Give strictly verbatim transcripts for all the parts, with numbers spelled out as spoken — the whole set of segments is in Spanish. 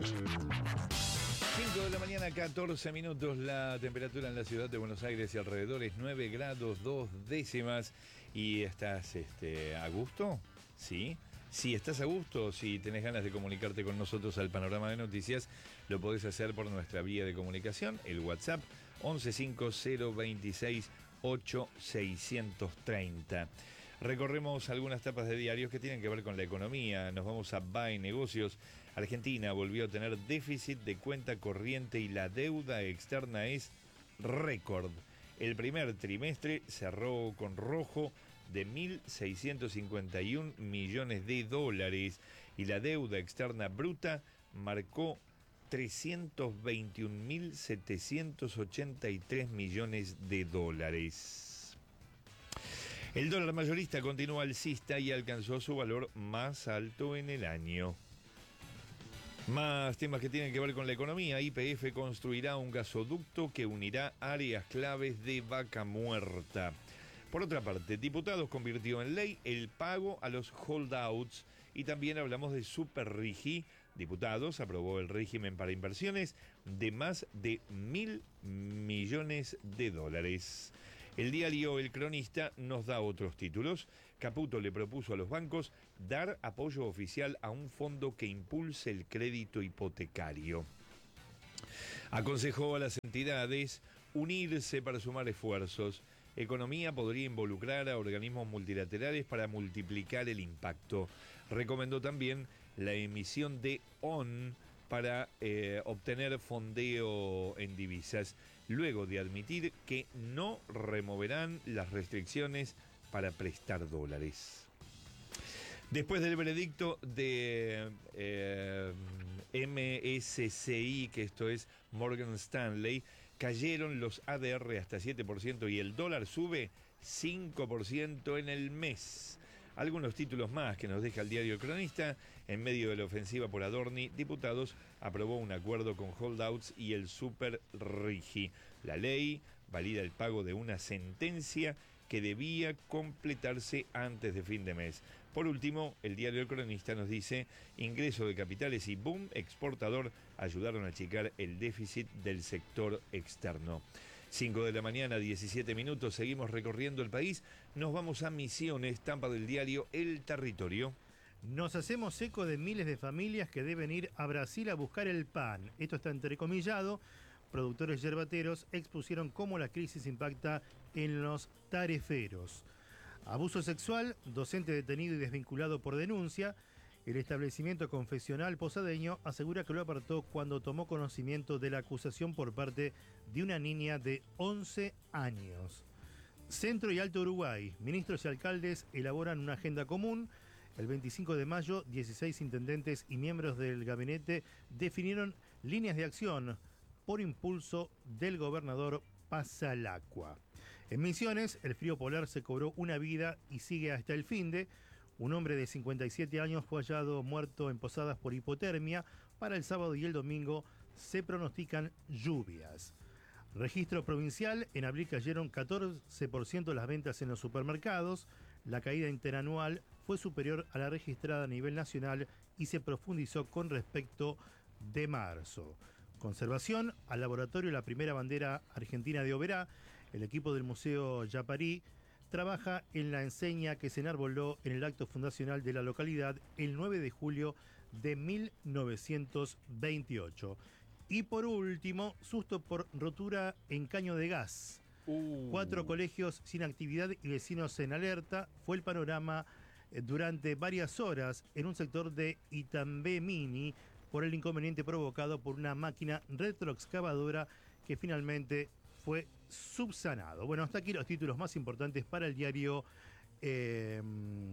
cinco de la mañana, catorce minutos, la temperatura en la ciudad de Buenos Aires y alrededores nueve grados dos décimas. ¿Y estás este, a gusto? ¿Sí? Si estás a gusto, si tenés ganas de comunicarte con nosotros al Panorama de Noticias, lo podés hacer por nuestra vía de comunicación, el WhatsApp once cinco cero veintiséis ocho seiscientos treinta. Recorremos algunas tapas de diarios que tienen que ver con la economía. Nos vamos a B A E Negocios. Argentina volvió a tener déficit de cuenta corriente y la deuda externa es récord. El primer trimestre cerró con rojo de mil seiscientos cincuenta y un millones de dólares y la deuda externa bruta marcó trescientos veintiún mil setecientos ochenta y tres millones de dólares. El dólar mayorista continúa alcista y alcanzó su valor más alto en el año. Más temas que tienen que ver con la economía. Y P F construirá un gasoducto que unirá áreas claves de Vaca Muerta. Por otra parte, diputados convirtió en ley el pago a los holdouts y también hablamos de Superrigi. Diputados aprobó el régimen para inversiones de más de mil millones de dólares. El diario El Cronista nos da otros títulos. Caputo le propuso a los bancos dar apoyo oficial a un fondo que impulse el crédito hipotecario. Aconsejó a las entidades unirse para sumar esfuerzos. Economía podría involucrar a organismos multilaterales para multiplicar el impacto. Recomendó también la emisión de O N para eh, obtener fondeo en divisas, luego de admitir que no removerán las restricciones para prestar dólares. Después del veredicto de eh, M S C I, que esto es Morgan Stanley, cayeron los A D R hasta siete por ciento y el dólar sube cinco por ciento en el mes. Algunos títulos más que nos deja el diario El Cronista. En medio de la ofensiva por Adorni, diputados aprobó un acuerdo con holdouts y el Superrigi. La ley valida el pago de una sentencia que debía completarse antes de fin de mes. Por último, el diario El Cronista nos dice: ingreso de capitales y boom exportador ayudaron a achicar el déficit del sector externo. cinco de la mañana, diecisiete minutos, seguimos recorriendo el país. Nos vamos a Misiones, tampa del diario El Territorio. Nos hacemos eco de miles de familias que deben ir a Brasil a buscar el pan. Esto está entrecomillado. Productores yerbateros expusieron cómo la crisis impacta en los tareferos. Abuso sexual, docente detenido y desvinculado por denuncia. El establecimiento confesional posadeño asegura que lo apartó cuando tomó conocimiento de la acusación por parte de una niña de once años. Centro y Alto Uruguay, ministros y alcaldes elaboran una agenda común. El veinticinco de mayo, dieciséis intendentes y miembros del gabinete definieron líneas de acción por impulso del gobernador Pasalacqua. En Misiones, el frío polar se cobró una vida y sigue hasta el finde. Un hombre de cincuenta y siete años fue hallado muerto en Posadas por hipotermia. Para el sábado y el domingo se pronostican lluvias. Registro provincial, en abril cayeron catorce por ciento las ventas en los supermercados. La caída interanual fue superior a la registrada a nivel nacional y se profundizó con respecto de marzo. Conservación, al laboratorio La Primera Bandera Argentina de Oberá. El equipo del Museo Yaparí trabaja en la enseña que se enarboló en el acto fundacional de la localidad el nueve de julio de mil novecientos veintiocho. Y por último, susto por rotura en caño de gas. Uh. Cuatro colegios sin actividad y vecinos en alerta. Fue el panorama durante varias horas en un sector de Itambé Mini por el inconveniente provocado por una máquina retroexcavadora que finalmente fue subsanado. Bueno, hasta aquí los títulos más importantes para el diario eh,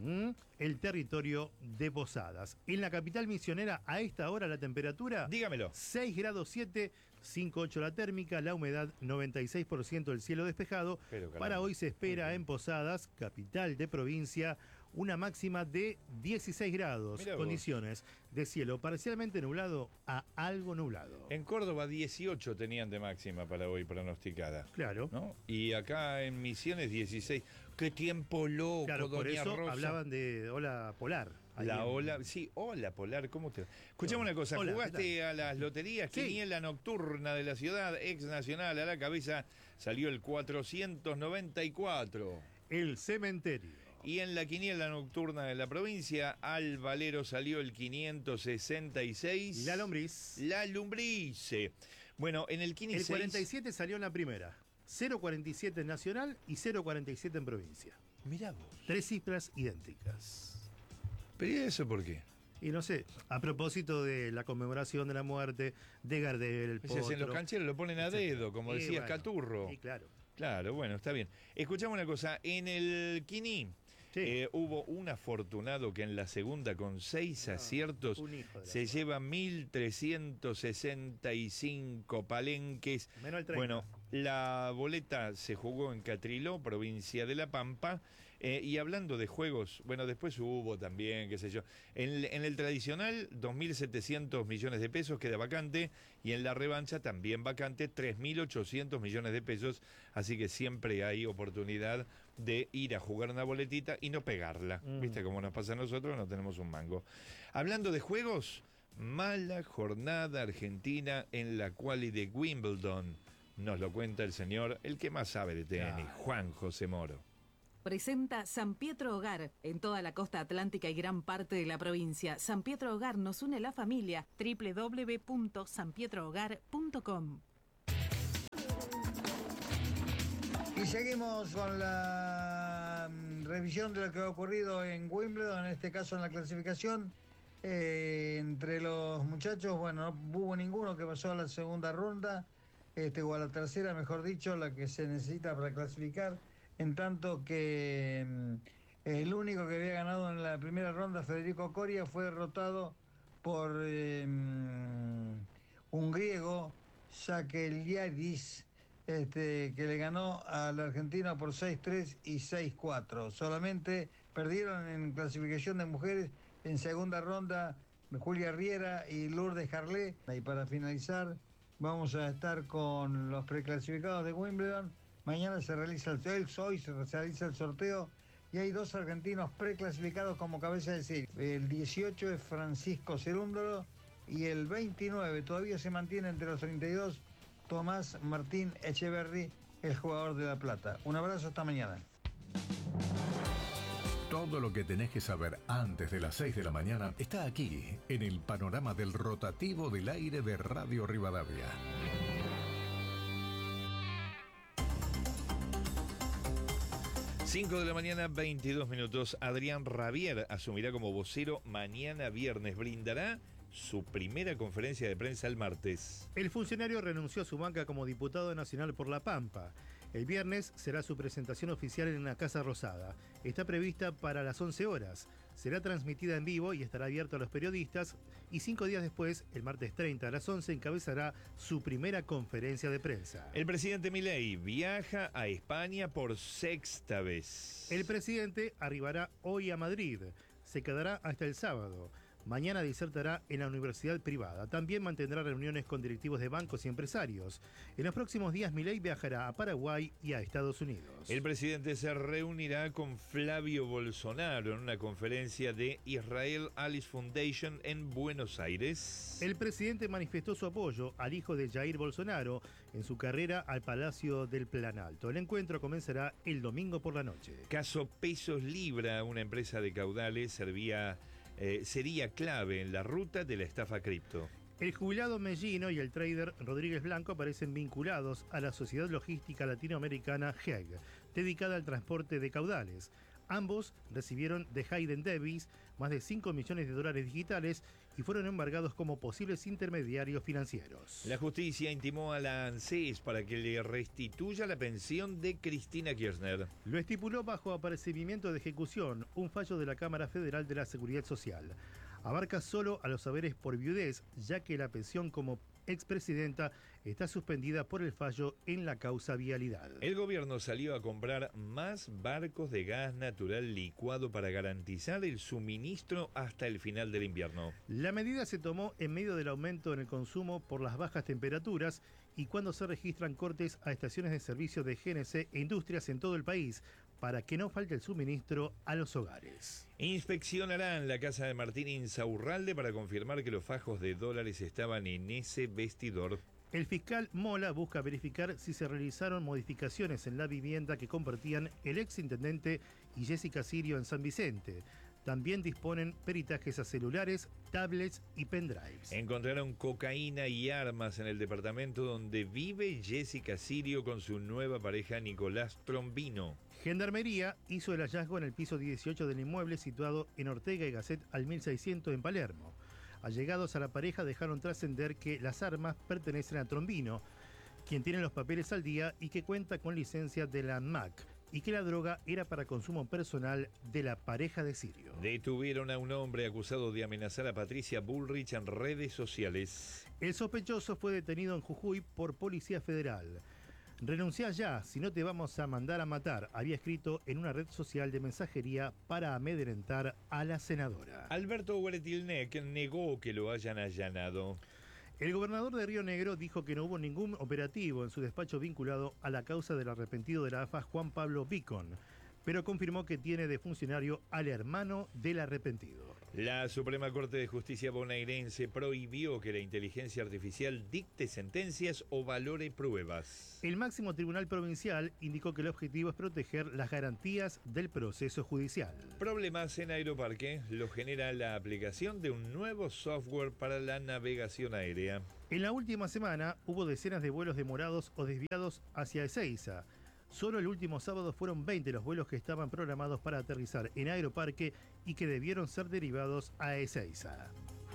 El Territorio de Posadas. En la capital misionera, a esta hora la temperatura... Dígamelo. seis grados siete, cinco punto ocho la térmica, la humedad noventa y seis por ciento, el cielo despejado. Pero, para hoy se espera en Posadas, capital de provincia, una máxima de dieciséis grados. Condiciones de cielo parcialmente nublado a algo nublado. En Córdoba dieciocho tenían de máxima para hoy pronosticada. Claro. ¿No? Y acá en Misiones dieciséis. ¡Qué tiempo loco, claro, por doña eso Rosa! Hablaban de ola polar. Ahí La en- ola, sí, hola Polar, ¿cómo te...? Escuchame Hola. una cosa, Hola, ¿qué jugaste a las loterías, Sí. quiniela nocturna de la ciudad, ex nacional, a la cabeza salió el cuatrocientos noventa y cuatro. El cementerio. Y en la quiniela nocturna de la provincia, al valero salió el quinientos sesenta y seis. La lombriz. La lumbrice. Bueno, en el quiniela El cuarenta y siete salió en la primera. cero cuarenta y siete en nacional y cero cuarenta y siete en provincia. Mirá vos. Tres cifras idénticas. ¿Pero y eso por qué? Y no sé, a propósito de la conmemoración de la muerte de Gardel, el Si hacen los potro, cancheros, lo ponen a etcétera. dedo, como Y decía bueno, Caturro. Y claro. Claro, bueno, está bien. Escuchame una cosa, en el Quini Sí. eh, hubo un afortunado que en la segunda con seis No, aciertos un hijo de la se suerte. lleva mil trescientos sesenta y cinco palenques. Menos el treinta. Bueno, la boleta se jugó en Catriló, provincia de La Pampa. Eh, y hablando de juegos, bueno, después hubo también, qué sé yo, en, en el tradicional dos mil setecientos millones de pesos queda vacante y en la revancha también vacante tres mil ochocientos millones de pesos, así que siempre hay oportunidad de ir a jugar una boletita y no pegarla, Mm. ¿viste? Como nos pasa a nosotros, no tenemos un mango. Hablando de juegos, mala jornada argentina en la quali de Wimbledon, nos lo cuenta el señor, el que más sabe de tenis, Claro. Juan José Moro. Presenta San Pietro Hogar en toda la costa atlántica y gran parte de la provincia. San Pietro Hogar nos une la familia. doble u doble u doble u punto san pietro hogar punto com. Y seguimos con la mm, revisión de lo que ha ocurrido en Wimbledon, en este caso en la clasificación. Eh, entre los muchachos, bueno, no hubo ninguno que pasó a la segunda ronda, este, o a la tercera, mejor dicho, la que se necesita para clasificar. En tanto que mm, el único que había ganado en la primera ronda, Federico Coria, fue derrotado por eh, mm, un griego, Sakeliadis, este, que le ganó al argentino por seis tres y seis cuatro. Solamente perdieron en clasificación de mujeres en segunda ronda Julia Riera y Lourdes Jarlé. Y para finalizar, vamos a estar con los preclasificados de Wimbledon. Mañana se realiza el, hoy se realiza el sorteo y hay dos argentinos preclasificados como cabeza de serie. El dieciocho es Francisco Cerúndolo y el veintinueve todavía se mantiene entre los treinta y dos Tomás Martín Echeverry, el jugador de La Plata. Un abrazo, hasta mañana. Todo lo que tenés que saber antes de las seis de la mañana está aquí, en el panorama del rotativo del aire de Radio Rivadavia. cinco de la mañana, veintidós minutos. Adrián Rabier asumirá como vocero mañana viernes. Brindará su primera conferencia de prensa el martes. El funcionario renunció a su banca como diputado nacional por La Pampa. El viernes será su presentación oficial en la Casa Rosada. Está prevista para las once horas. Será transmitida en vivo y estará abierta a los periodistas. Y cinco días después, el martes treinta a las once, encabezará su primera conferencia de prensa. El presidente Milei viaja a España por sexta vez. El presidente arribará hoy a Madrid. Se quedará hasta el sábado. Mañana disertará en la universidad privada. También mantendrá reuniones con directivos de bancos y empresarios. En los próximos días, Milei viajará a Paraguay y a Estados Unidos. El presidente se reunirá con Flavio Bolsonaro en una conferencia de Israel Alice Foundation en Buenos Aires. El presidente manifestó su apoyo al hijo de Jair Bolsonaro en su carrera al Palacio del Planalto. El encuentro comenzará el domingo por la noche. Caso Pesos Libra, una empresa de caudales, servía... Eh, sería clave en la ruta de la estafa cripto. El jubilado Mellino y el trader Rodríguez Blanco aparecen vinculados a la sociedad logística latinoamericana G E G, dedicada al transporte de caudales. Ambos recibieron de Hayden Davis más de cinco millones de dólares digitales y fueron embargados como posibles intermediarios financieros. La justicia intimó a la ANSES para que le restituya la pensión de Cristina Kirchner. Lo estipuló bajo apercibimiento de ejecución, un fallo de la Cámara Federal de la Seguridad Social. Abarca solo a los haberes por viudez, ya que la pensión como expresidenta está suspendida por el fallo en la causa vialidad. El gobierno salió a comprar más barcos de gas natural licuado para garantizar el suministro hasta el final del invierno. La medida se tomó en medio del aumento en el consumo por las bajas temperaturas y cuando se registran cortes a estaciones de servicio de G N C e industrias en todo el país, para que no falte el suministro a los hogares. Inspeccionarán la casa de Martín Insaurralde para confirmar que los fajos de dólares estaban en ese vestidor. El fiscal Mola busca verificar si se realizaron modificaciones en la vivienda que compartían el exintendente y Jessica Sirio en San Vicente. También disponen peritajes a celulares, tablets y pendrives. Encontraron cocaína y armas en el departamento donde vive Jessica Sirio con su nueva pareja Nicolás Trombino. Gendarmería hizo el hallazgo en el piso dieciocho del inmueble situado en Ortega y Gasset al mil seiscientos en Palermo. Allegados a la pareja dejaron trascender que las armas pertenecen a Trombino, quien tiene los papeles al día y que cuenta con licencia de la ANMAC, y que la droga era para consumo personal de la pareja de Sirio. Detuvieron a un hombre acusado de amenazar a Patricia Bullrich en redes sociales. El sospechoso fue detenido en Jujuy por Policía Federal. Renuncia ya, si no te vamos a mandar a matar, había escrito en una red social de mensajería para amedrentar a la senadora. Alberto Hueretilnec negó que lo hayan allanado. El gobernador de Río Negro dijo que no hubo ningún operativo en su despacho vinculado a la causa del arrepentido de la A F A Juan Pablo Vicon, pero confirmó que tiene de funcionario al hermano del arrepentido. La Suprema Corte de Justicia bonaerense prohibió que la inteligencia artificial dicte sentencias o valore pruebas. El máximo tribunal provincial indicó que el objetivo es proteger las garantías del proceso judicial. Problemas en Aeroparque lo genera la aplicación de un nuevo software para la navegación aérea. En la última semana hubo decenas de vuelos demorados o desviados hacia Ezeiza. Solo el último sábado fueron veinte los vuelos que estaban programados para aterrizar en Aeroparque y que debieron ser derivados a Ezeiza.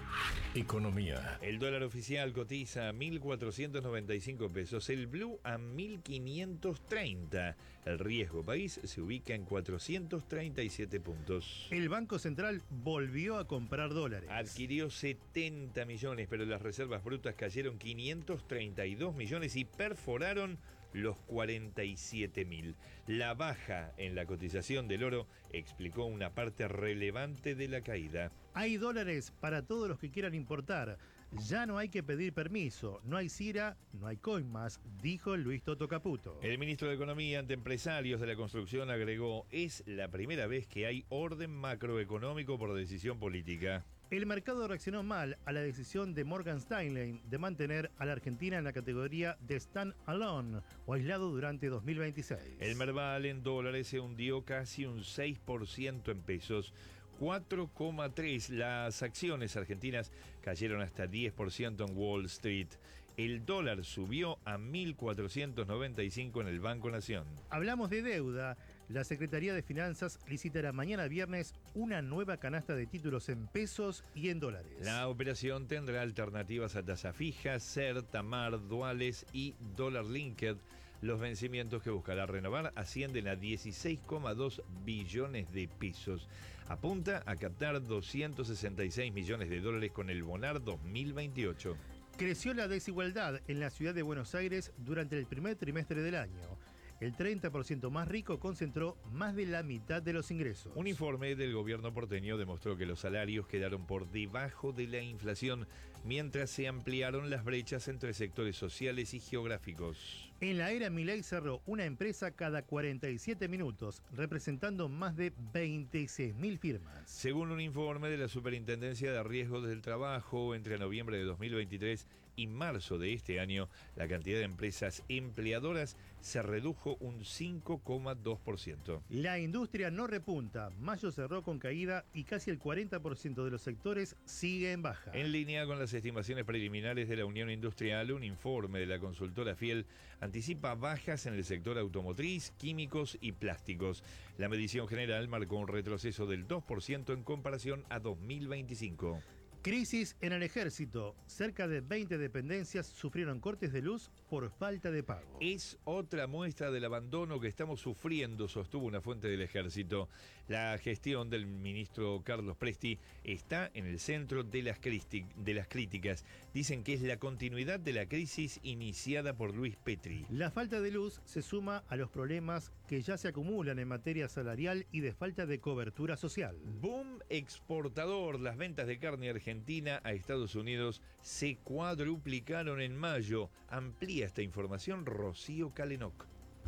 Economía. El dólar oficial cotiza a mil cuatrocientos noventa y cinco pesos, el blue a mil quinientos treinta. El riesgo país se ubica en cuatrocientos treinta y siete puntos. El Banco Central volvió a comprar dólares. Adquirió setenta millones, pero las reservas brutas cayeron quinientos treinta y dos millones y perforaron los cuarenta y siete mil. La baja en la cotización del oro explicó una parte relevante de la caída. Hay dólares para todos los que quieran importar. Ya no hay que pedir permiso, no hay CIRA, no hay coin más, dijo Luis Toto Caputo. El ministro de Economía ante empresarios de la construcción agregó: es la primera vez que hay orden macroeconómico por decisión política. El mercado reaccionó mal a la decisión de Morgan Stanley de mantener a la Argentina en la categoría de stand alone o aislado durante dos mil veintiséis. El Merval en dólares se hundió casi un seis por ciento en pesos. cuatro coma tres. Las acciones argentinas cayeron hasta diez por ciento en Wall Street. El dólar subió a mil cuatrocientos noventa y cinco en el Banco Nación. Hablamos de deuda. La Secretaría de Finanzas licitará mañana viernes una nueva canasta de títulos en pesos y en dólares. La operación tendrá alternativas a tasa fija, SER, TAMAR, duales y dólar linked. Los vencimientos que buscará renovar ascienden a dieciséis coma dos billones de pesos. Apunta a captar doscientos sesenta y seis millones de dólares con el Bonar dos mil veintiocho. Creció la desigualdad en la ciudad de Buenos Aires durante el primer trimestre del año. El treinta por ciento más rico concentró más de la mitad de los ingresos. Un informe del gobierno porteño demostró que los salarios quedaron por debajo de la inflación, mientras se ampliaron las brechas entre sectores sociales y geográficos. En la era Milei cerró una empresa cada cuarenta y siete minutos, representando más de veintiséis mil firmas. Según un informe de la Superintendencia de Riesgos del Trabajo, entre noviembre de dos mil veintitrés y marzo de este año, la cantidad de empresas empleadoras se redujo un cinco coma dos por ciento. La industria no repunta. Mayo cerró con caída y casi el cuarenta por ciento de los sectores sigue en baja. En línea con las estimaciones preliminares de la Unión Industrial, un informe de la consultora Fiel anticipa bajas en el sector automotriz, químicos y plásticos. La medición general marcó un retroceso del dos por ciento en comparación a dos mil veinticinco. Crisis en el ejército. Cerca de veinte dependencias sufrieron cortes de luz por falta de pago. Es otra muestra del abandono que estamos sufriendo, sostuvo una fuente del ejército. La gestión del ministro Carlos Presti está en el centro de las, cristi- de las críticas. Dicen que es la continuidad de la crisis iniciada por Luis Petri. La falta de luz se suma a los problemas que ya se acumulan en materia salarial y de falta de cobertura social. Boom exportador. Las ventas de carne argentina a Estados Unidos se cuadruplicaron en mayo. Amplía esta información Rocío Calenoc.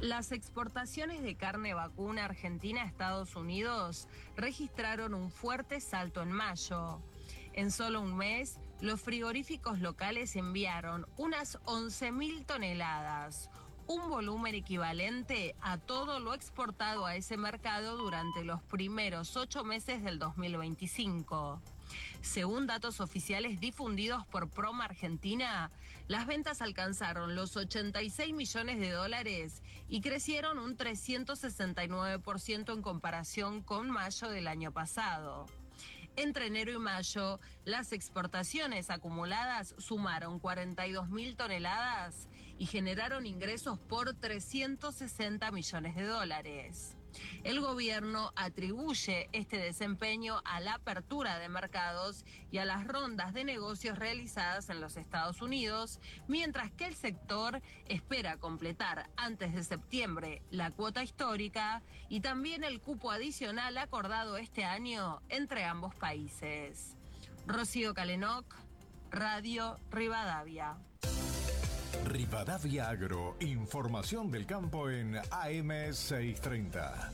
Las exportaciones de carne vacuna argentina a Estados Unidos registraron un fuerte salto en mayo. En solo un mes, los frigoríficos locales enviaron unas once mil toneladas, un volumen equivalente a todo lo exportado a ese mercado durante los primeros ocho meses del dos mil veinticinco. Según datos oficiales difundidos por Proma Argentina, las ventas alcanzaron los ochenta y seis millones de dólares y crecieron un trescientos sesenta y nueve por ciento en comparación con mayo del año pasado. Entre enero y mayo, las exportaciones acumuladas sumaron cuarenta y dos mil toneladas y generaron ingresos por trescientos sesenta millones de dólares. El gobierno atribuye este desempeño a la apertura de mercados y a las rondas de negocios realizadas en los Estados Unidos, mientras que el sector espera completar antes de septiembre la cuota histórica y también el cupo adicional acordado este año entre ambos países. Rocío Calenoc, Radio Rivadavia. Rivadavia Agro, información del campo en A M seiscientos treinta.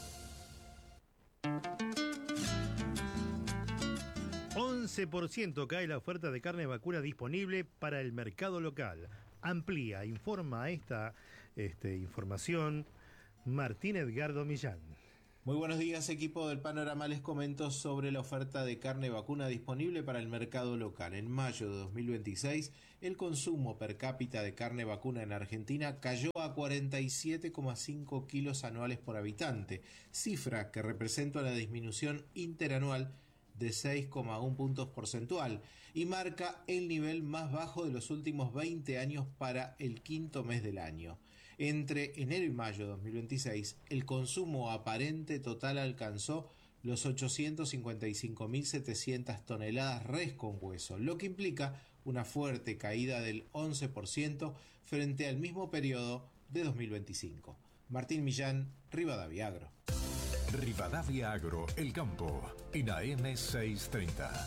once por ciento cae la oferta de carne vacuna disponible para el mercado local. Amplía, informa esta este, información Martín Edgardo Millán. Muy buenos días, equipo del Panorama. Les comento sobre la oferta de carne vacuna disponible para el mercado local. En mayo de dos mil veintiséis, el consumo per cápita de carne vacuna en Argentina cayó a cuarenta y siete coma cinco kilos anuales por habitante, cifra que representa una disminución interanual de seis coma uno puntos porcentual y marca el nivel más bajo de los últimos veinte años para el quinto mes del año. Entre enero y mayo de dos mil veintiséis, el consumo aparente total alcanzó los ochocientos cincuenta y cinco mil setecientas toneladas res con hueso, lo que implica una fuerte caída del once por ciento frente al mismo periodo de dos mil veinticinco. Martín Millán, Rivadavia Agro. Rivadavia Agro, el campo, en A M seiscientos treinta.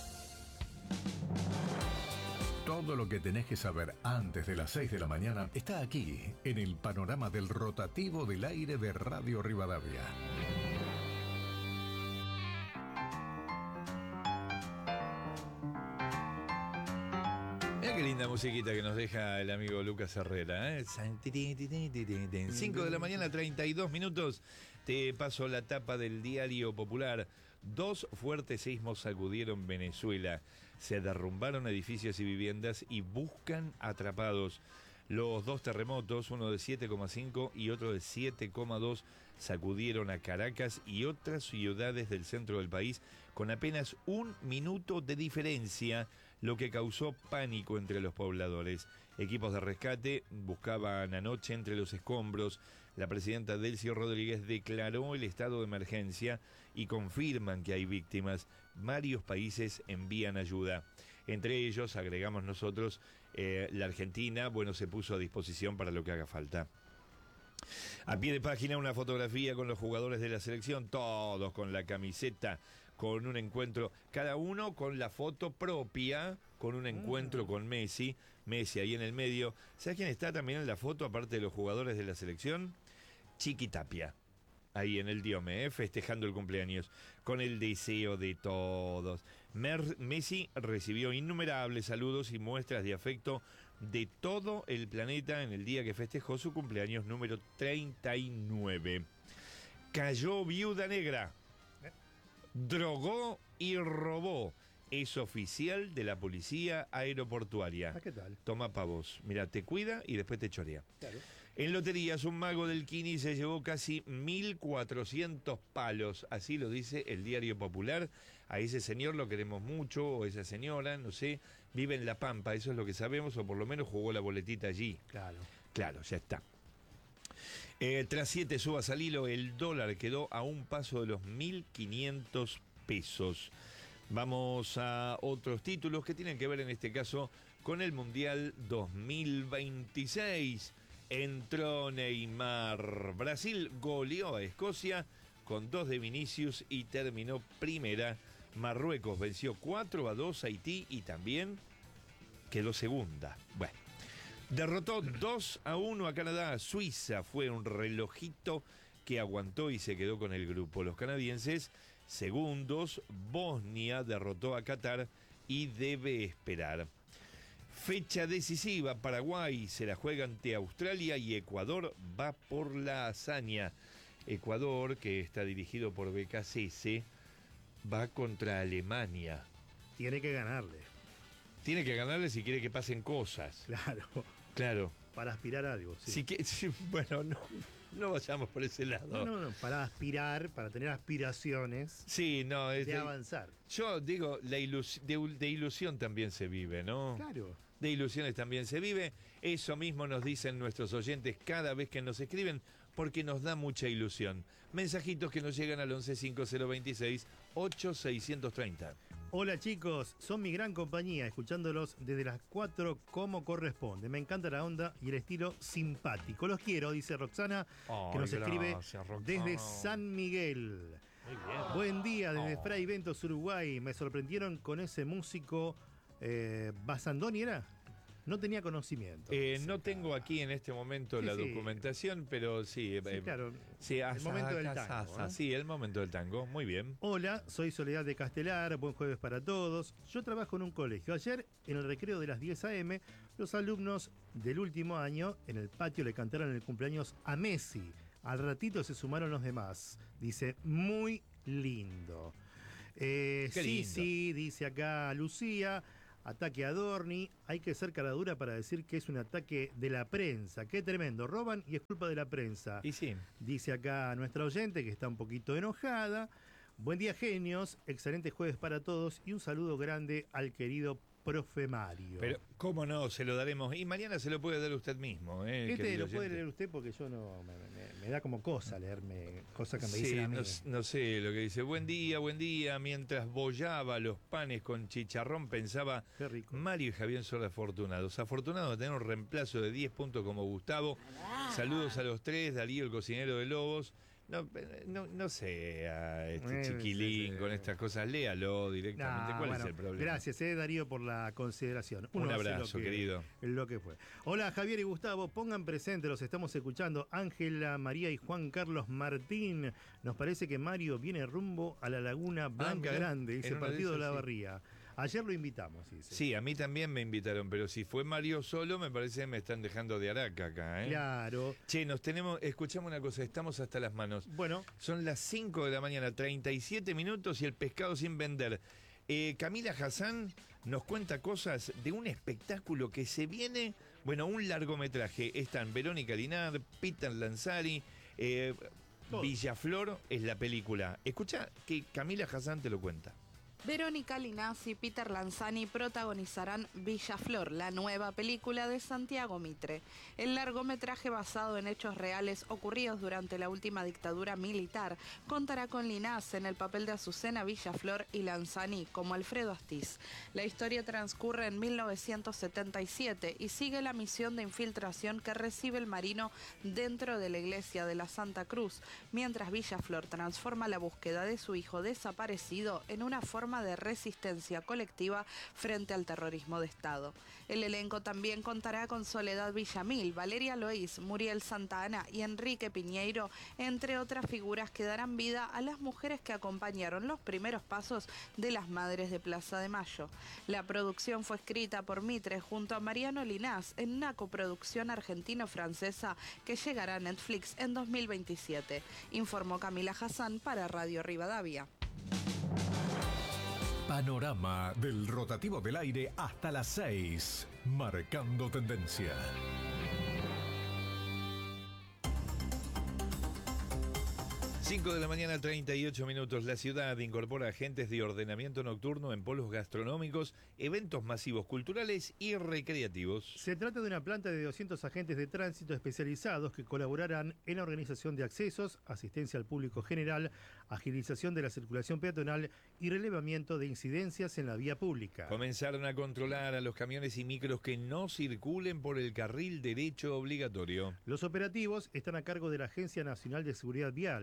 Todo lo que tenés que saber antes de las seis de la mañana está aquí, en el panorama del rotativo del aire de Radio Rivadavia. Mira qué linda musiquita que nos deja el amigo Lucas Herrera, ¿eh? cinco de la mañana, treinta y dos minutos. Te paso la tapa del Diario Popular. Dos fuertes sismos sacudieron Venezuela. Se derrumbaron edificios y viviendas y buscan atrapados. Los dos terremotos, uno de siete coma cinco y otro de siete coma dos, sacudieron a Caracas y otras ciudades del centro del país con apenas un minuto de diferencia, lo que causó pánico entre los pobladores. Equipos de rescate buscaban anoche entre los escombros. La presidenta Delcy Rodríguez declaró el estado de emergencia y confirman que hay víctimas. Varios países envían ayuda. Entre ellos, agregamos nosotros, eh, la Argentina, bueno, se puso a disposición para lo que haga falta. A pie de página, una fotografía con los jugadores de la selección, todos con la camiseta, con un encuentro, cada uno con la foto propia, con un encuentro mm. con Messi, Messi ahí en el medio. ¿Sabes quién está también en la foto, aparte de los jugadores de la selección? Chiqui Tapia, ahí en el Diome, ¿eh? Festejando el cumpleaños, con el deseo de todos. Mer- Messi recibió innumerables saludos y muestras de afecto de todo el planeta en el día que festejó su cumpleaños número treinta y nueve. Cayó Viuda Negra, drogó y robó. Es oficial de la policía aeroportuaria. ¿Ah, qué tal? Toma pavos. Mira, te cuida y después te chorea. Claro. En loterías, un mago del Quini se llevó casi mil cuatrocientos palos. Así lo dice el Diario Popular. A ese señor lo queremos mucho, o esa señora, no sé, vive en La Pampa, eso es lo que sabemos, o por lo menos jugó la boletita allí. Claro. Claro, ya está. Eh, tras siete subas al hilo, el dólar quedó a un paso de los mil quinientos pesos. Vamos a otros títulos que tienen que ver en este caso con el Mundial dos mil veintiséis. Entró Neymar. Brasil goleó a Escocia con dos de Vinicius y terminó primera. Marruecos venció cuatro a dos a Haití y también quedó segunda. Bueno, Derrotó dos a uno a Canadá. Suiza fue un relojito que aguantó y se quedó con el grupo. Los canadienses, segundos. Bosnia derrotó a Qatar y debe esperar. Fecha decisiva. Paraguay se la juega ante Australia y Ecuador va por la hazaña. Ecuador, que está dirigido por B K C S, va contra Alemania. Tiene que ganarle. Tiene que ganarle si quiere que pasen cosas. Claro. Claro. Para aspirar a algo, sí. Si que, si, bueno, no, no vayamos por ese lado. No, no, no. Para aspirar, para tener aspiraciones. Sí, no. Es de, de avanzar. Yo digo, la ilus, de, de ilusión también se vive, ¿no? Claro. De ilusiones también se vive. Eso mismo nos dicen nuestros oyentes cada vez que nos escriben, porque nos da mucha ilusión. Mensajitos que nos llegan al once cinco cero veintiséis ocho seiscientos treinta. Hola chicos, son mi gran compañía, escuchándolos desde las cuatro como corresponde. Me encanta la onda y el estilo simpático. Los quiero, dice Roxana, Ay, que nos escribe gracias, Roxana. desde San Miguel. Muy bien. Buen día desde Oh. Fray Ventos, Uruguay. Me sorprendieron con ese músico eh, Basandoni, ¿era? No tenía conocimiento. Eh, no tengo aquí en este momento Sí, la sí. documentación, pero sí. Sí, eh, claro. sí, El asa, momento del asa, tango, asa, ¿no? Sí, el momento del tango. Muy bien. Hola, soy Soledad de Castelar, buen jueves para todos. Yo trabajo en un colegio. Ayer, en el recreo de las diez a eme, los alumnos del último año en el patio le cantaron el cumpleaños a Messi. Al ratito se sumaron los demás. Dice, muy lindo. Eh, Qué sí, lindo. sí, dice acá Lucía. Ataque a Dorni, hay que ser cara dura para decir que es un ataque de la prensa. Qué tremendo, roban y es culpa de la prensa. Y sí. Dice acá nuestra oyente que está un poquito enojada. Buen día, genios, excelente jueves para todos y un saludo grande al querido profe Mario. Pero, ¿cómo no? Se lo daremos. Y mañana se lo puede dar usted mismo. ¿eh, este querido lo puede oyente? leer usted porque yo no me, me- me da como cosa leerme cosas que me Sí, dicen a mí. no, no sé lo que dice. Buen día, buen día. Mientras bollaba los panes con chicharrón, pensaba Qué rico. Mario y Javier son afortunados. Afortunados de tener un reemplazo de diez puntos como Gustavo. Saludos a los tres, Darío, el cocinero de Lobos. No, no, no sé a este Eh, chiquilín sí, sí. con estas cosas. Léalo directamente. Nah, ¿Cuál bueno, es el problema? Gracias, eh, Darío, por la consideración. Un Uno hace abrazo, lo que- querido. Lo que fue. Hola, Javier y Gustavo, pongan presente, los estamos escuchando. Ángela, María y Juan Carlos Martín. Nos parece que Mario viene rumbo a la Laguna Blanca mirá, Grande, en dice una de partido de esas, la sí. Barría. Ayer lo invitamos, dice. Sí, a mí también me invitaron, pero si fue Mario solo, me parece que me están dejando de araca acá, ¿eh? Claro. Che, nos tenemos, escuchamos una cosa, estamos hasta las manos. Bueno, Son las cinco de la mañana, treinta y siete minutos y el pescado sin vender. Eh, Camila Hassan nos cuenta cosas de un espectáculo que se viene, bueno, un largometraje. Están Verónica Linar, Peter Lanzari, eh, Todo. Villaflor es la película. Escucha que Camila Hassan te lo cuenta. Verónica Linaz y Peter Lanzani protagonizarán Villaflor, la nueva película de Santiago Mitre. El largometraje basado en hechos reales ocurridos durante la última dictadura militar contará con Linaz en el papel de Azucena Villaflor y Lanzani como Alfredo Astiz. La historia transcurre en mil novecientos setenta y siete y sigue la misión de infiltración que recibe el marino dentro de la iglesia de la Santa Cruz, mientras Villaflor transforma la búsqueda de su hijo desaparecido en una forma de resistencia colectiva frente al terrorismo de Estado. El elenco también contará con Soledad Villamil, Valeria Loís, Muriel Santana y Enrique Piñeiro, entre otras figuras que darán vida a las mujeres que acompañaron los primeros pasos de las Madres de Plaza de Mayo. La producción fue escrita por Mitre junto a Mariano Linaz en una coproducción argentino-francesa que llegará a Netflix en dos mil veintisiete, informó Camila Hassan para Radio Rivadavia. Panorama del rotativo del aire hasta las seis, marcando tendencia. cinco de la mañana, treinta y ocho minutos. La ciudad incorpora agentes de ordenamiento nocturno en polos gastronómicos, eventos masivos culturales y recreativos. se trata de una planta de doscientos agentes de tránsito especializados que colaborarán en la organización de accesos, asistencia al público general, agilización de la circulación peatonal y relevamiento de incidencias en la vía pública. Comenzaron a controlar a los camiones y micros que no circulen por el carril derecho obligatorio. Los operativos están a cargo de la Agencia Nacional de Seguridad Vial.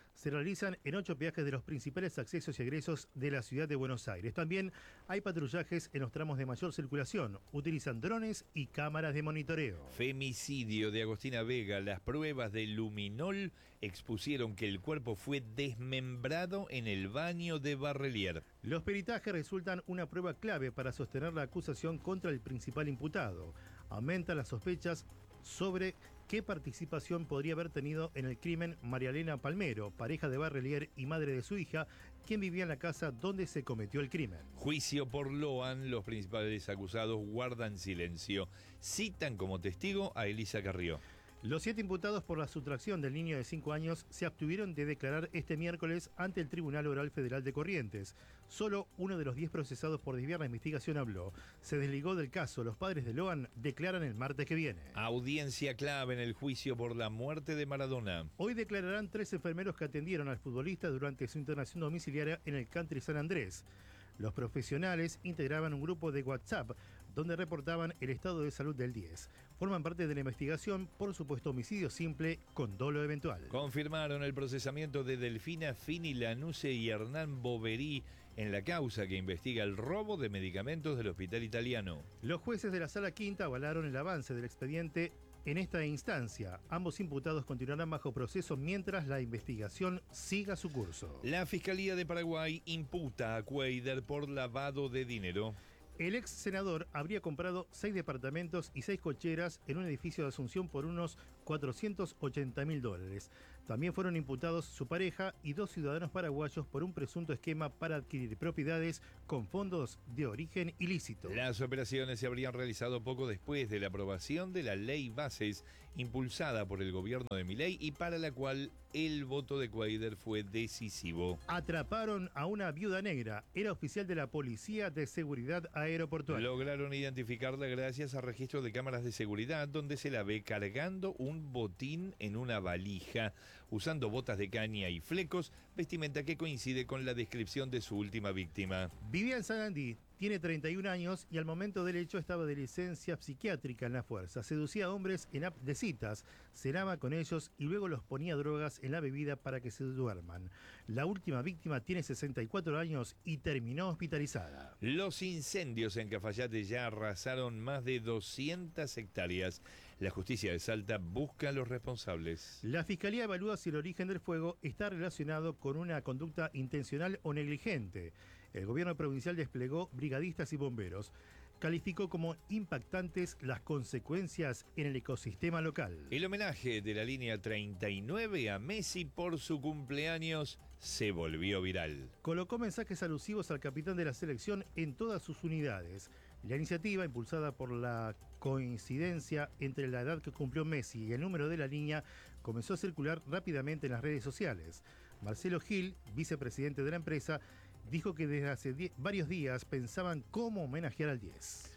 se realizan en ocho peajes de los principales accesos y egresos de la ciudad de Buenos Aires. También hay patrullajes en los tramos de mayor circulación. Utilizan drones y cámaras de monitoreo. Femicidio de Agostina Vega. Las pruebas de luminol expusieron que el cuerpo fue desmembrado en el baño de Barrelier. Los peritajes resultan una prueba clave para sostener la acusación contra el principal imputado. Aumentan las sospechas sobre qué participación podría haber tenido en el crimen María Elena Palmero, pareja de Barrelier y madre de su hija, quien vivía en la casa donde se cometió el crimen. Juicio por Loan. Los principales acusados guardan silencio. Citan como testigo a Elisa Carrió. Los siete imputados por la sustracción del niño de cinco años se abstuvieron de declarar este miércoles ante el Tribunal Oral Federal de Corrientes. Solo uno de los diez procesados por desviar la investigación habló. Se desligó del caso. Los padres de Loan declaran el martes que viene. Audiencia clave en el juicio por la muerte de Maradona. Hoy declararán tres enfermeros que atendieron al futbolista durante su internación domiciliaria en el Country San Andrés. Los profesionales integraban un grupo de WhatsApp donde reportaban el estado de salud del diez. Forman parte de la investigación por supuesto homicidio simple con dolo eventual. Confirmaron el procesamiento de Delfina Fini Lanuse y Hernán Boverí en la causa que investiga el robo de medicamentos del hospital italiano. Los jueces de la Sala Quinta avalaron el avance del expediente en esta instancia. Ambos imputados continuarán bajo proceso mientras la investigación siga su curso. La Fiscalía de Paraguay imputa a Cuader por lavado de dinero. El ex senador habría comprado seis departamentos y seis cocheras en un edificio de Asunción por unos cuatrocientos ochenta mil dólares. También fueron imputados su pareja y dos ciudadanos paraguayos por un presunto esquema para adquirir propiedades con fondos de origen ilícito. Las operaciones se habrían realizado poco después de la aprobación de la ley Bases, impulsada por el gobierno de Milei y para la cual el voto de Cuader fue decisivo. Atraparon a una viuda negra. Era oficial de la Policía de Seguridad Aeroportuaria. Lograron identificarla gracias a registros de cámaras de seguridad donde se la ve cargando un botín en una valija, usando botas de caña y flecos, vestimenta que coincide con la descripción de su última víctima. Vivía en Sarandí, tiene treinta y un años y al momento del hecho estaba de licencia psiquiátrica en la fuerza. Seducía a hombres en app de citas, cenaba con ellos y luego los ponía drogas en la bebida para que se duerman. La última víctima tiene sesenta y cuatro años y terminó hospitalizada. Los incendios en Cafayate ya arrasaron más de doscientas hectáreas. La justicia de Salta busca a los responsables. La Fiscalía evalúa si el origen del fuego está relacionado con una conducta intencional o negligente. El gobierno provincial desplegó brigadistas y bomberos. Calificó como impactantes las consecuencias en el ecosistema local. El homenaje de la línea treinta y nueve a Messi por su cumpleaños se volvió viral. Colocó mensajes alusivos al capitán de la selección en todas sus unidades. La iniciativa, impulsada por la coincidencia entre la edad que cumplió Messi y el número de la línea, comenzó a circular rápidamente en las redes sociales. Marcelo Gil, vicepresidente de la empresa, dijo que desde hace die- varios días pensaban cómo homenajear al diez.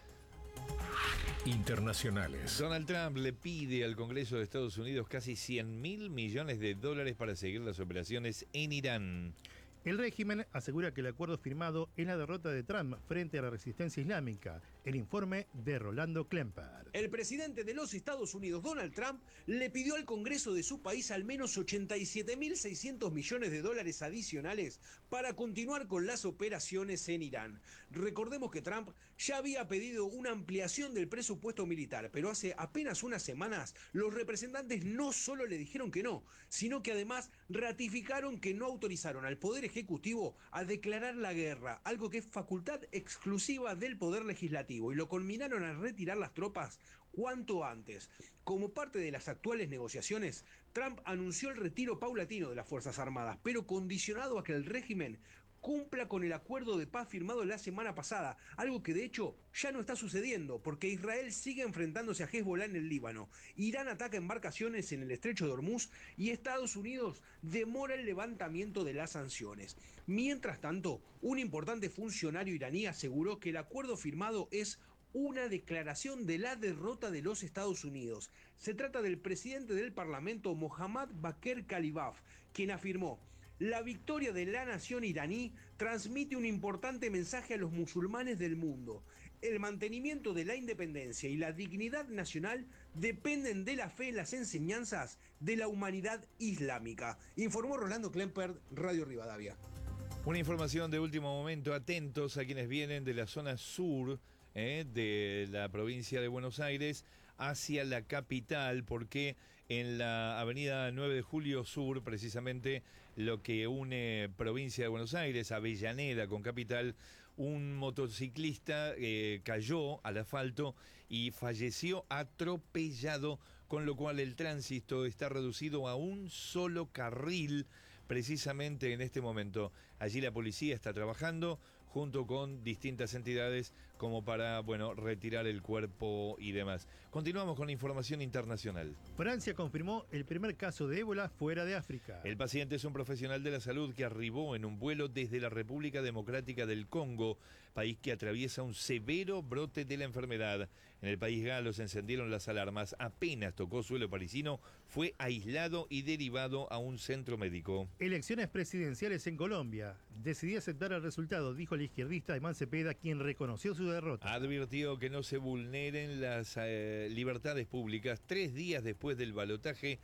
Internacionales. Donald Trump le pide al Congreso de Estados Unidos casi cien mil millones de dólares para seguir las operaciones en Irán. El régimen asegura que el acuerdo firmado es la derrota de Trump frente a la resistencia islámica. El informe de Rolando Klemper. El presidente de los Estados Unidos, Donald Trump, le pidió al Congreso de su país al menos ochenta y siete mil seiscientos millones de dólares adicionales para continuar con las operaciones en Irán. Recordemos que Trump ya había pedido una ampliación del presupuesto militar, pero hace apenas unas semanas los representantes no solo le dijeron que no, sino que además ratificaron que no autorizaron al Poder Ejecutivo a declarar la guerra, algo que es facultad exclusiva del Poder Legislativo, y lo culminaron a retirar las tropas cuanto antes. Como parte de las actuales negociaciones, Trump anunció el retiro paulatino de las Fuerzas Armadas, pero condicionado a que el régimen cumpla con el acuerdo de paz firmado la semana pasada, algo que de hecho ya no está sucediendo, porque Israel sigue enfrentándose a Hezbollah en el Líbano, Irán ataca embarcaciones en el estrecho de Hormuz y Estados Unidos demora el levantamiento de las sanciones. Mientras tanto, un importante funcionario iraní aseguró que el acuerdo firmado es una declaración de la derrota de los Estados Unidos. Se trata del presidente del Parlamento, Mohammad Bakr Kalibaf, quien afirmó: la victoria de la nación iraní transmite un importante mensaje a los musulmanes del mundo. el mantenimiento de la independencia y la dignidad nacional dependen de la fe en las enseñanzas de la humanidad islámica, informó Rolando Klemper, Radio Rivadavia. Una información de último momento, atentos a quienes vienen de la zona sur eh, de la provincia de Buenos Aires hacia la capital, porque en la avenida nueve de julio Sur, precisamente lo que une provincia de Buenos Aires, Avellaneda con capital, un motociclista eh, cayó al asfalto y falleció atropellado, con lo cual el tránsito está reducido a un solo carril precisamente en este momento. Allí la policía está trabajando junto con distintas entidades como para, bueno, retirar el cuerpo y demás. Continuamos con la información internacional. Francia confirmó el primer caso de ébola fuera de África. El paciente es un profesional de la salud que arribó en un vuelo desde la República Democrática del Congo, país que atraviesa un severo brote de la enfermedad. En el país galo se encendieron las alarmas. Apenas tocó suelo parisino, fue aislado y derivado a un centro médico. Elecciones presidenciales en Colombia. Decidí aceptar el resultado, dijo el izquierdista Aymán Cepeda, quien reconoció su derrota. Advirtió que no se vulneren las eh, libertades públicas tres días después del balotaje,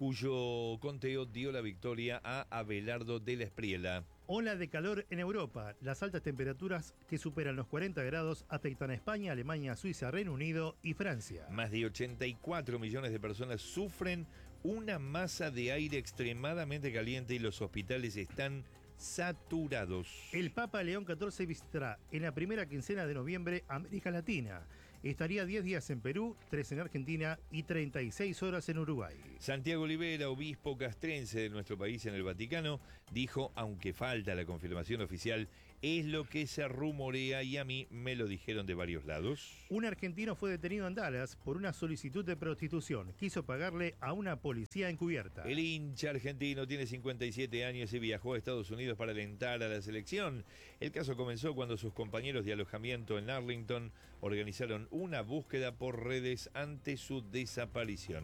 cuyo conteo dio la victoria a Abelardo de la Espriella. Ola de calor en Europa. Las altas temperaturas que superan los cuarenta grados afectan a España, Alemania, Suiza, Reino Unido y Francia. Más de ochenta y cuatro millones de personas sufren una masa de aire extremadamente caliente y los hospitales están saturados. El Papa León catorce visitará en la primera quincena de noviembre América Latina. Estaría diez días en Perú, tres en Argentina y treinta y seis horas en Uruguay. Santiago Olivera, obispo castrense de nuestro país en el Vaticano, dijo, aunque falta la confirmación oficial, es lo que se rumorea y a mí me lo dijeron de varios lados. Un argentino fue detenido en Dallas por una solicitud de prostitución. Quiso pagarle a una policía encubierta. El hincha argentino tiene cincuenta y siete años y viajó a Estados Unidos para alentar a la selección. El caso comenzó cuando sus compañeros de alojamiento en Arlington organizaron una búsqueda por redes ante su desaparición.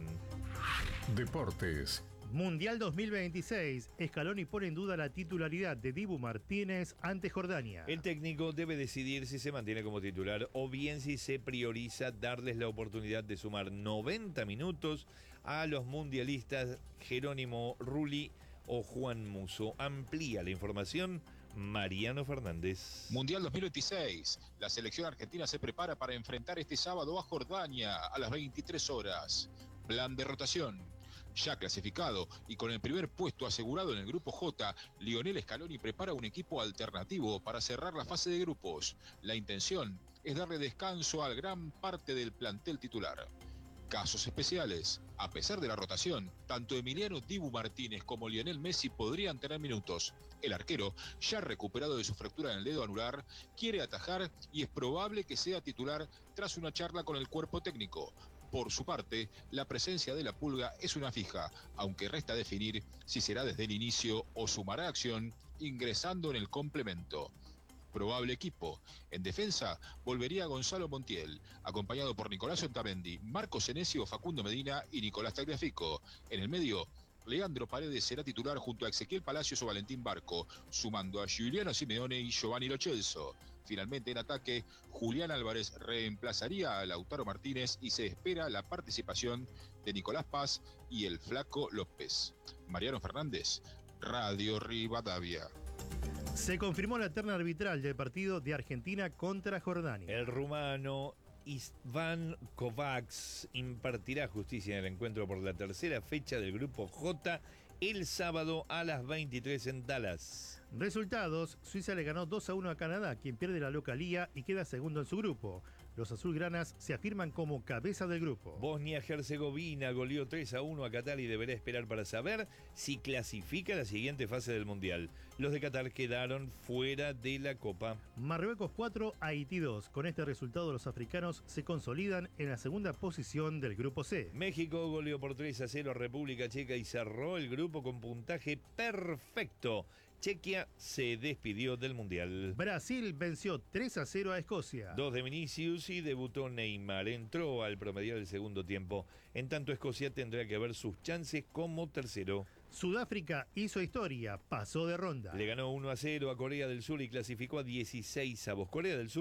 Deportes. Mundial dos mil veintiséis. Scaloni pone en duda la titularidad de Dibu Martínez ante Jordania. El técnico debe decidir si se mantiene como titular o bien si se prioriza darles la oportunidad de sumar noventa minutos a los mundialistas Jerónimo Rulli o Juan Musso. Amplía la información Mariano Fernández. Mundial dos mil veintiséis. La selección argentina se prepara para enfrentar este sábado a Jordania a las veintitrés horas. Plan de rotación. Ya clasificado y con el primer puesto asegurado en el grupo J, Lionel Scaloni prepara un equipo alternativo para cerrar la fase de grupos. La intención es darle descanso a gran parte del plantel titular. Casos especiales. A pesar de la rotación, tanto Emiliano Dibu Martínez como Lionel Messi podrían tener minutos. El arquero, ya recuperado de su fractura en el dedo anular, quiere atajar y es probable que sea titular tras una charla con el cuerpo técnico. Por su parte, la presencia de la Pulga es una fija, aunque resta definir si será desde el inicio o sumará acción ingresando en el complemento. Probable equipo. En defensa, volvería Gonzalo Montiel, acompañado por Nicolás Otamendi, Marcos Senesi, Facundo Medina y Nicolás Tagliafico. En el medio, Leandro Paredes será titular junto a Ezequiel Palacios o Valentín Barco, sumando a Giuliano Simeone y Giovanni Lo Celso. Finalmente, en ataque, Julián Álvarez reemplazaría a Lautaro Martínez y se espera la participación de Nicolás Paz y el Flaco López. Mariano Fernández, Radio Rivadavia. Se confirmó la terna arbitral del partido de Argentina contra Jordania. El rumano Istvan Kovacs impartirá justicia en el encuentro por la tercera fecha del grupo J el sábado a las veintitrés en Dallas. Resultados: Suiza le ganó dos a uno a Canadá, quien pierde la localía y queda segundo en su grupo. Los azulgranas se afirman como cabeza del grupo. Bosnia-Herzegovina goleó tres a uno a Qatar y deberá esperar para saber si clasifica a la siguiente fase del Mundial. Los de Qatar quedaron fuera de la Copa. Marruecos cuatro, Haití dos. Con este resultado los africanos se consolidan en la segunda posición del grupo C. México goleó por tres a cero a República Checa y cerró el grupo con puntaje perfecto. Chequia se despidió del Mundial. Brasil venció tres a cero a Escocia. Dos de Vinicius y debutó Neymar. Entró al promediar el segundo tiempo. En tanto, Escocia tendrá que ver sus chances como tercero. Sudáfrica hizo historia, pasó de ronda. Le ganó uno a cero a Corea del Sur y clasificó a dieciseis avos. Corea del Sur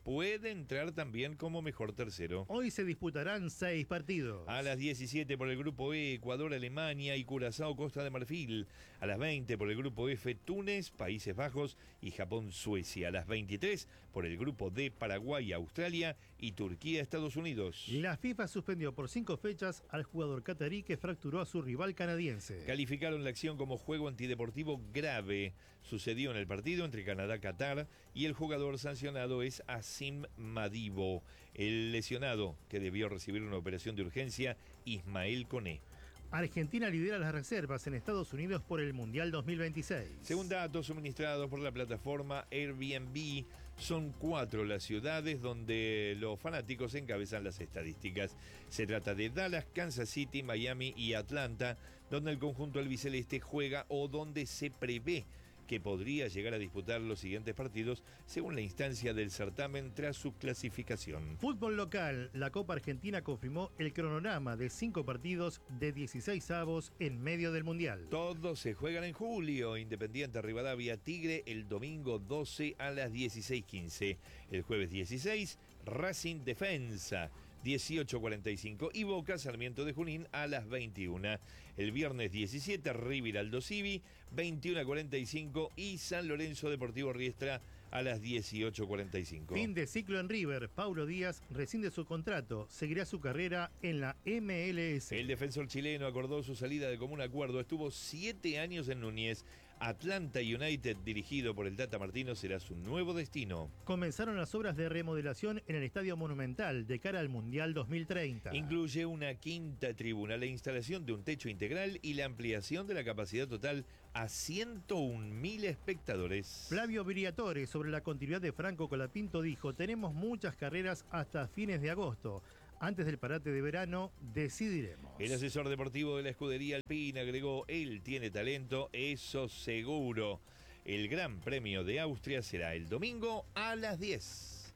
puede entrar también como mejor tercero. Hoy se disputarán seis partidos. A las diecisiete por el grupo E, Ecuador, Alemania y Curazao, Costa de Marfil. A las veinte por el grupo F, Túnez, Países Bajos y Japón, Suecia. A las veintitrés por el grupo D, Paraguay, Australia y Turquía, Estados Unidos. La FIFA suspendió por cinco fechas al jugador catarí que fracturó a su rival canadiense. Calificaron la acción como juego antideportivo grave. Sucedió en el partido entre Canadá-Qatar y el jugador sancionado es Asim Madibo. El lesionado, que debió recibir una operación de urgencia, Ismael Koné. Argentina lidera las reservas en Estados Unidos por el Mundial dos mil veintiséis. Según datos suministrados por la plataforma Airbnb, son cuatro las ciudades donde los fanáticos encabezan las estadísticas. Se trata de Dallas, Kansas City, Miami y Atlanta, donde el conjunto albiceleste juega o donde se prevé que podría llegar a disputar los siguientes partidos según la instancia del certamen tras su clasificación. Fútbol local, la Copa Argentina confirmó el cronograma de cinco partidos de dieciséis avos en medio del Mundial. Todos se juegan en julio. Independiente Rivadavia Tigre el domingo doce a las dieciséis quince. El jueves dieciséis, Racing Defensa dieciocho cuarenta y cinco y Boca Sarmiento de Junín a las veintiuna. El viernes diecisiete, River Aldo Civi veintiuno cuarenta y cinco y San Lorenzo Deportivo Riestra a las dieciocho cuarenta y cinco. Fin de ciclo en River. Paulo Díaz rescinde su contrato. Seguirá su carrera en la M L S. El defensor chileno acordó su salida de común acuerdo. Estuvo siete años en Núñez. Atlanta United, dirigido por el Tata Martino, será su nuevo destino. Comenzaron las obras de remodelación en el Estadio Monumental de cara al Mundial dos mil treinta. Incluye una quinta tribuna, la instalación de un techo integral y la ampliación de la capacidad total a ciento un mil espectadores. Flavio Briatore, sobre la continuidad de Franco Colapinto, dijo: tenemos muchas carreras hasta fines de agosto. Antes del parate de verano, decidiremos. El asesor deportivo de la escudería Alpine agregó: él tiene talento, eso seguro. El Gran Premio de Austria será el domingo a las diez.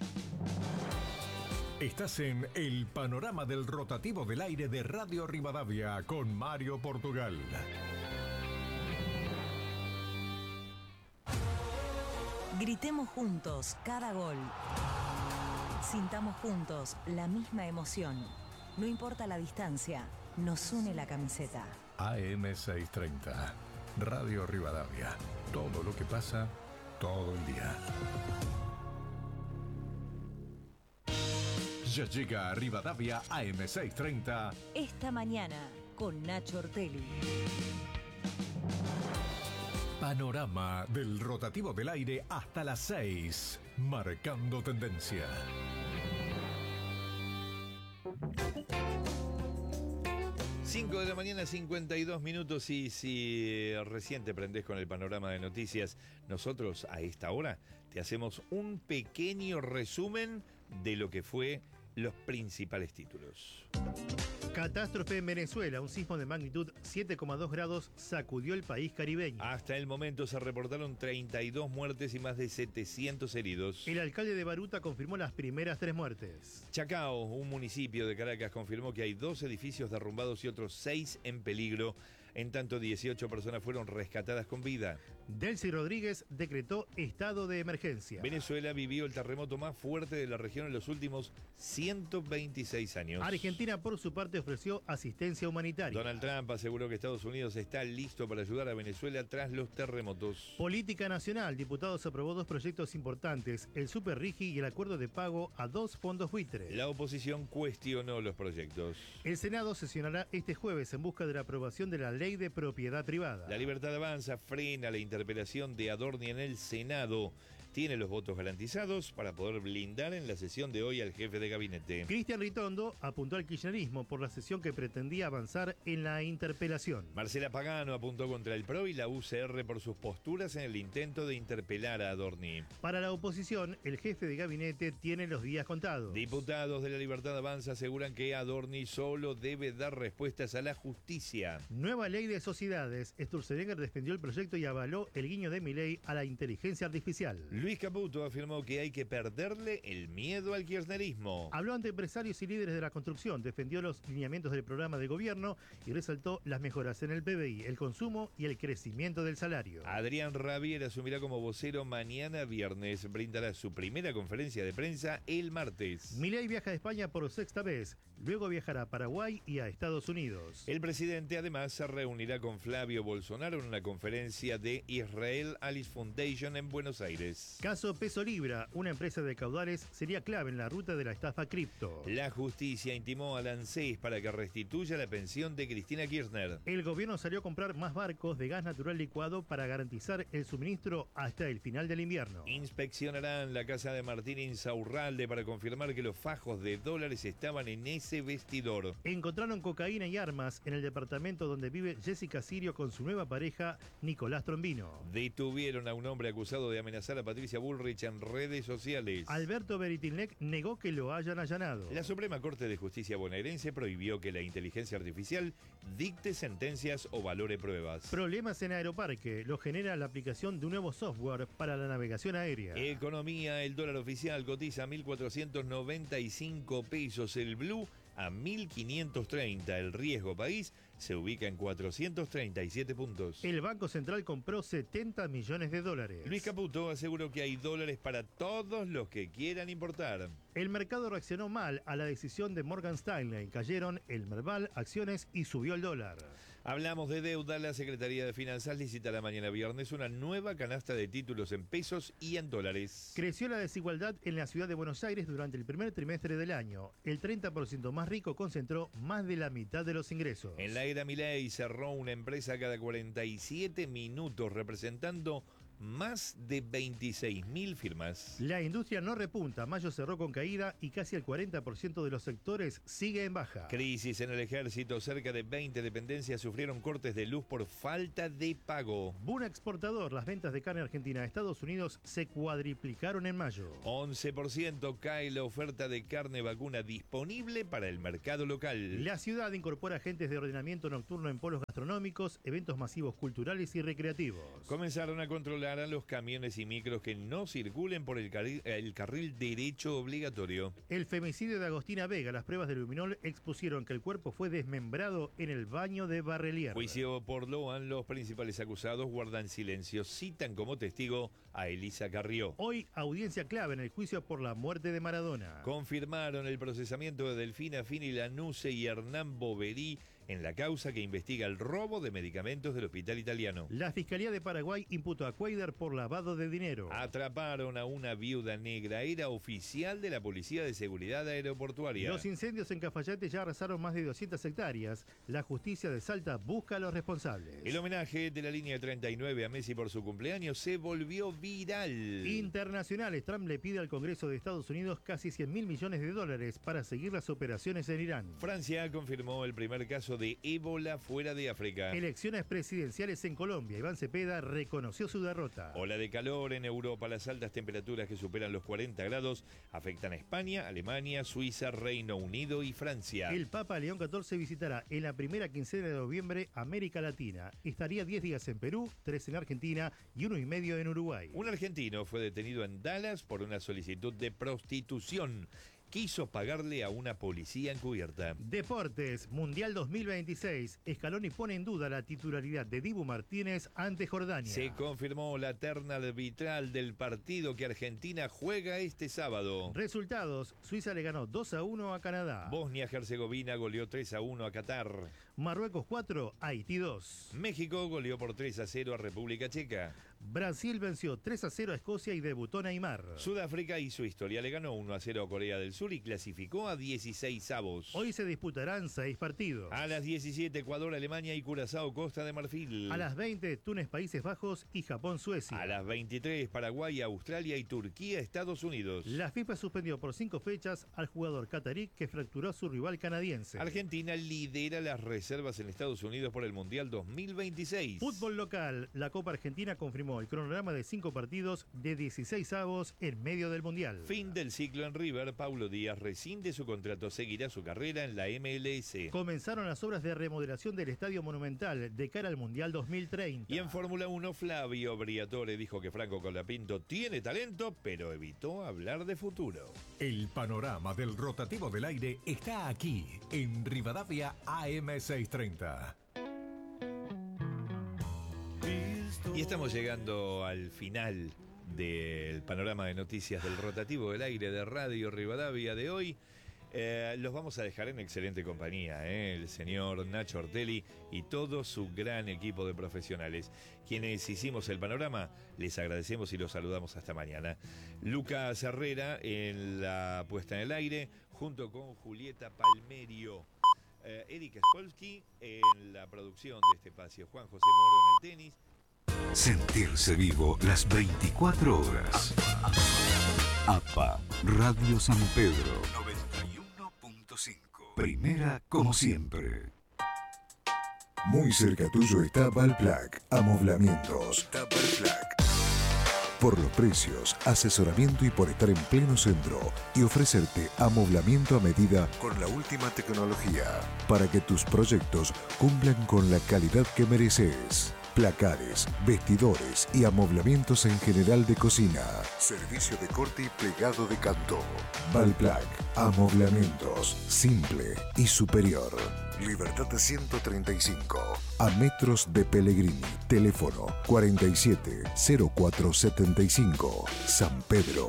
Estás en el panorama del rotativo del aire de Radio Rivadavia con Mario Portugal. Gritemos juntos cada gol. Sintamos juntos la misma emoción. No importa la distancia, nos une la camiseta. A M seiscientos treinta, Radio Rivadavia. Todo lo que pasa, todo el día. Ya llega a Rivadavia A M seiscientos treinta. Esta mañana, con Nacho Ortelli. Panorama del rotativo del aire hasta las seis, marcando tendencia. cinco de la mañana, cincuenta y dos minutos, y si recién te prendés con el panorama de noticias, nosotros a esta hora te hacemos un pequeño resumen de lo que fue los principales títulos. Catástrofe en Venezuela. Un sismo de magnitud siete coma dos grados sacudió el país caribeño. Hasta el momento se reportaron treinta y dos muertes y más de setecientos heridos. El alcalde de Baruta confirmó las primeras tres muertes. Chacao, un municipio de Caracas, confirmó que hay dos edificios derrumbados y otros seis en peligro. En tanto, dieciocho personas fueron rescatadas con vida. Delcy Rodríguez decretó estado de emergencia. Venezuela vivió el terremoto más fuerte de la región en los últimos ciento veintiséis años. Argentina, por su parte, ofreció asistencia humanitaria. Donald Trump aseguró que Estados Unidos está listo para ayudar a Venezuela tras los terremotos. Política nacional. Diputados aprobó dos proyectos importantes: el Super Rigi y el acuerdo de pago a dos fondos buitre. La oposición cuestionó los proyectos. El Senado sesionará este jueves en busca de la aprobación de la ley de propiedad privada. La Libertad Avanza frena la interpelación de Adorni en el Senado. Tiene los votos garantizados para poder blindar en la sesión de hoy al jefe de gabinete. Cristian Ritondo apuntó al kirchnerismo por la sesión que pretendía avanzar en la interpelación. Marcela Pagano apuntó contra el P R O y la U C R por sus posturas en el intento de interpelar a Adorni. Para la oposición, el jefe de gabinete tiene los días contados. Diputados de la Libertad Avanza aseguran que Adorni solo debe dar respuestas a la justicia. Nueva ley de sociedades. Sturzenegger defendió el proyecto y avaló el guiño de Milei a la inteligencia artificial. Luis Caputo afirmó que hay que perderle el miedo al kirchnerismo. Habló ante empresarios y líderes de la construcción, defendió los lineamientos del programa de gobierno y resaltó las mejoras en el P B I, el consumo y el crecimiento del salario. Adrián Rabier asumirá como vocero mañana viernes. Brindará su primera conferencia de prensa el martes. Milei viaja a España por sexta vez, luego viajará a Paraguay y a Estados Unidos. El presidente además se reunirá con Flavio Bolsonaro en una conferencia de Israel Alice Foundation en Buenos Aires. Caso Peso Libra, una empresa de caudales sería clave en la ruta de la estafa cripto. La justicia intimó al ANSES para que restituya la pensión de Cristina Kirchner. El gobierno salió a comprar más barcos de gas natural licuado para garantizar el suministro hasta el final del invierno. Inspeccionarán la casa de Martín Insaurralde para confirmar que los fajos de dólares estaban en ese vestidor. Encontraron cocaína y armas en el departamento donde vive Jessica Sirio con su nueva pareja Nicolás Trombino. Detuvieron a un hombre acusado de amenazar a Patricia Bullrich en redes sociales. Alberto Beritilnec negó que lo hayan allanado. La Suprema Corte de Justicia bonaerense prohibió que la inteligencia artificial dicte sentencias o valore pruebas. Problemas en Aeroparque lo genera la aplicación de un nuevo software para la navegación aérea. Economía, el dólar oficial cotiza a mil cuatrocientos noventa y cinco pesos, el blue a mil quinientos treinta. El riesgo país se ubica en cuatrocientos treinta y siete puntos. El Banco Central compró setenta millones de dólares. Luis Caputo aseguró que hay dólares para todos los que quieran importar. El mercado reaccionó mal a la decisión de Morgan Stanley. Cayeron el Merval, acciones y subió el dólar. Hablamos de deuda. La Secretaría de Finanzas licitará mañana viernes una nueva canasta de títulos en pesos y en dólares. Creció la desigualdad en la ciudad de Buenos Aires durante el primer trimestre del año. El treinta por ciento más rico concentró más de la mitad de los ingresos. En la era Milei cerró una empresa cada cuarenta y siete minutos, representando más de veintiséis mil firmas. La industria no repunta. Mayo cerró con caída y casi el cuarenta por ciento de los sectores sigue en baja. Crisis en el ejército. Cerca de veinte dependencias sufrieron cortes de luz por falta de pago. Boom exportador. Las ventas de carne argentina a Estados Unidos se cuadriplicaron en mayo. once por ciento cae la oferta de carne vacuna disponible para el mercado local. La ciudad incorpora agentes de ordenamiento nocturno en polos gastronómicos, eventos masivos culturales y recreativos. Comenzaron a controlar a los camiones y micros que no circulen por el carril, el carril derecho obligatorio. El femicidio de Agostina Vega. Las pruebas de luminol expusieron que el cuerpo fue desmembrado en el baño de Barrelier. Juicio por Loan. Los principales acusados guardan silencio. Citan como testigo a Elisa Carrió. Hoy, audiencia clave en el juicio por la muerte de Maradona. Confirmaron el procesamiento de Delfina Fini Lanuse y Hernán Boverí en la causa que investiga el robo de medicamentos del hospital italiano. La Fiscalía de Paraguay imputó a Cuaidar por lavado de dinero. Atraparon a una viuda negra. Era oficial de la Policía de Seguridad Aeroportuaria. Los incendios en Cafayate ya arrasaron más de doscientas hectáreas. La justicia de Salta busca a los responsables. El homenaje de la línea treinta y nueve a Messi por su cumpleaños se volvió viral. Internacionales. Trump le pide al Congreso de Estados Unidos casi cien mil millones de dólares para seguir las operaciones en Irán. Francia confirmó el primer caso de ébola fuera de África. Elecciones presidenciales en Colombia. Iván Cepeda reconoció su derrota. Ola de calor en Europa. Las altas temperaturas que superan los cuarenta grados afectan a España, Alemania, Suiza, Reino Unido y Francia. El Papa León catorce visitará en la primera quincena de noviembre América Latina. Estaría diez días en Perú, tres en Argentina y uno y medio en Uruguay. Un argentino fue detenido en Dallas por una solicitud de prostitución. Quiso pagarle a una policía encubierta. Deportes, Mundial dos mil veintiséis. Scaloni pone en duda la titularidad de Dibu Martínez ante Jordania. Se confirmó la terna arbitral del partido que Argentina juega este sábado. Resultados, Suiza le ganó dos a uno a Canadá. Bosnia-Herzegovina goleó tres a uno a Qatar. Marruecos cuatro, Haití dos. México goleó por tres a cero a República Checa. Brasil venció tres a cero a Escocia y debutó Neymar. Sudáfrica hizo historia, le ganó uno a cero a Corea del Sur y clasificó a dieciséis avos. Hoy se disputarán seis partidos. A las diecisiete, Ecuador, Alemania y Curazao, Costa de Marfil. A las veinte, Túnez, Países Bajos y Japón, Suecia. A las veintitrés, Paraguay, Australia y Turquía, Estados Unidos. La FIFA suspendió por cinco fechas al jugador catarí que fracturó a su rival canadiense. Argentina lidera las reservas en Estados Unidos por el Mundial dos mil veintiséis. Fútbol local, la Copa Argentina confirmó último, el cronograma de cinco partidos de dieciséis avos en medio del Mundial. Fin del ciclo en River. Paulo Díaz rescinde su contrato. Seguirá su carrera en la M L S. Comenzaron las obras de remodelación del Estadio Monumental de cara al Mundial dos mil treinta. Y en Fórmula uno, Flavio Briatore dijo que Franco Colapinto tiene talento, pero evitó hablar de futuro. El panorama del rotativo del aire está aquí, en Rivadavia A M seiscientos treinta. Y estamos llegando al final del panorama de noticias del rotativo del aire de Radio Rivadavia de hoy. Eh, los vamos a dejar en excelente compañía, ¿eh? El señor Nacho Ortelli y todo su gran equipo de profesionales. Quienes hicimos el panorama, les agradecemos y los saludamos hasta mañana. Lucas Herrera en la puesta en el aire, junto con Julieta Palmerio. Eh, Erika Spolsky en la producción de este espacio. Juan José Moro en el tenis. Sentirse vivo las veinticuatro horas. A P A, Radio San Pedro. noventa y uno punto cinco. Primera como siempre. Muy cerca tuyo está Valplac, amoblamientos. Valplac. Por los precios, asesoramiento y por estar en pleno centro y ofrecerte amoblamiento a medida con la última tecnología para que tus proyectos cumplan con la calidad que mereces. Placares, vestidores y amoblamientos en general de cocina. Servicio de corte y plegado de canto. Valplac, amoblamientos, simple y superior. Libertad ciento treinta y cinco, a metros de Pellegrini. Teléfono cuarenta y siete cero cuatro setenta y cinco, San Pedro.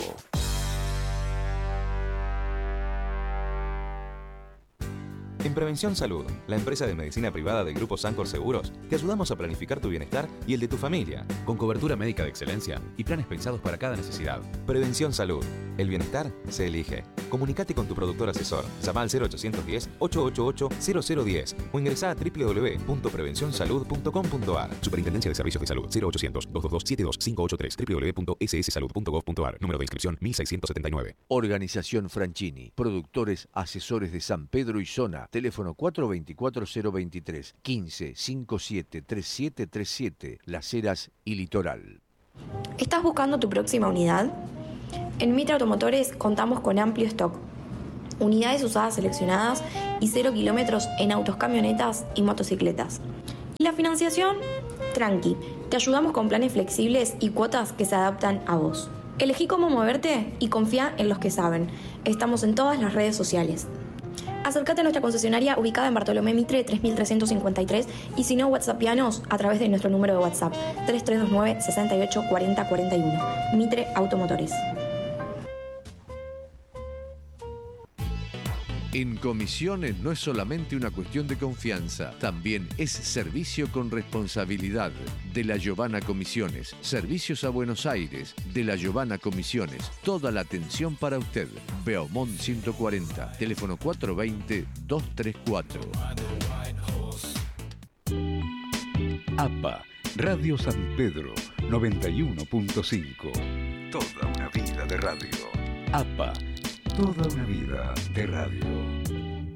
En Prevención Salud, la empresa de medicina privada del Grupo Sancor Seguros, te ayudamos a planificar tu bienestar y el de tu familia, con cobertura médica de excelencia y planes pensados para cada necesidad. Prevención Salud, el bienestar se elige. Comunicate con tu productor asesor, llama al cero ochocientos diez, ochocientos ochenta y ocho, cero cero diez o ingresá a doble u doble u doble u punto prevención salud punto com punto a r. Superintendencia de Servicios de Salud, cero ochocientos, doscientos veintidós, setenta y dos, quinientos ochenta y tres, doble u doble u doble u punto ese ese salud punto gov punto a r. Número de inscripción mil seiscientos setenta y nueve. Organización Franchini, productores asesores de San Pedro y zona. Teléfono cuatro dos cuatro cero dos tres, quince, cincuenta y siete, treinta y siete treinta y siete, Las Heras y Litoral. ¿Estás buscando tu próxima unidad? En Mitre Automotores contamos con amplio stock. Unidades usadas seleccionadas y cero kilómetros en autos, camionetas y motocicletas. ¿Y la financiación? Tranqui, te ayudamos con planes flexibles y cuotas que se adaptan a vos. Elegí cómo moverte y confía en los que saben. Estamos en todas las redes sociales. Acércate a nuestra concesionaria ubicada en Bartolomé Mitre tres mil trescientos cincuenta y tres y si no, WhatsAppianos a través de nuestro número de WhatsApp tres tres dos nueve, seis ocho, cuatro cero cuatro uno. Mitre Automotores. En comisiones no es solamente una cuestión de confianza, también es servicio con responsabilidad. De la Giovanna Comisiones, servicios a Buenos Aires, de la Giovanna Comisiones, toda la atención para usted. Beaumont ciento cuarenta, teléfono cuatro dos cero, dos tres cuatro. A P A, Radio San Pedro, noventa y uno punto cinco. Toda una vida de radio. A P A, toda una vida de radio.